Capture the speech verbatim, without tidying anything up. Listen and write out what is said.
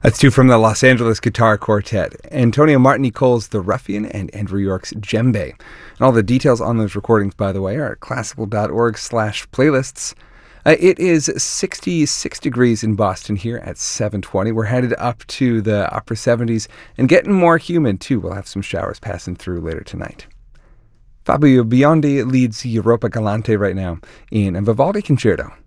That's two from the Los Angeles Guitar Quartet, Antonio Martin-Nicol's The Ruffian and Andrew York's Djembe. And all the details on those recordings, by the way, are at classical.org slash playlists. Uh, it is sixty-six degrees in Boston here at seven twenty. We're headed up to the upper seventies and getting more humid, too. We'll have some showers passing through later tonight. Fabio Biondi leads Europa Galante right now in a Vivaldi concerto.